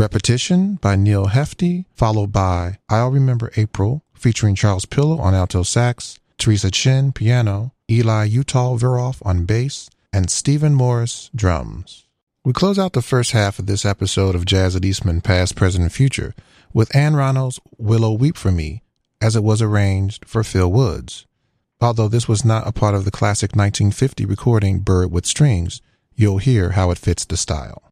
Repetition by Neil Hefti, followed by I'll Remember April, featuring Charles Pillow on alto sax, Teresa Chin piano, Eli Utah-Veroff on bass, and Stephen Morris drums. We close out the first half of this episode of Jazz at Eastman Past, Present, and Future with Ann Ronald's Willow Weep for Me, as it was arranged for Phil Woods. Although this was not a part of the classic 1950 recording Bird with Strings, you'll hear how it fits the style.